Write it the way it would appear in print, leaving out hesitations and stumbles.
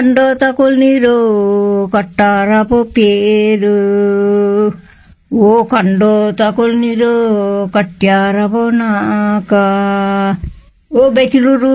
కండో తకుల్ Nero కట్టారపు పేరు ఓ కండో తకుల్ Nero కట్టారపు నాక ఓ బెచిలూరు